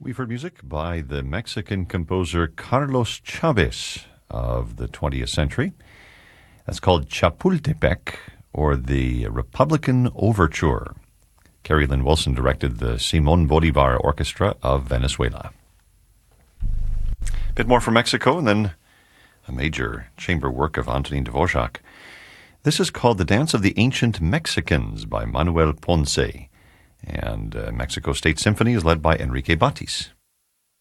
We've heard music by the Mexican composer Carlos Chavez of the 20th century. That's called Chapultepec, or the Republican Overture. Carrie Lynn Wilson directed the Simon Bolivar Orchestra of Venezuela. A bit more from Mexico, and then a major chamber work of Antonin Dvorak. This is called The Dance of the Ancient Mexicans by Manuel Ponce. And Mexico State Symphony is led by Enrique Batis.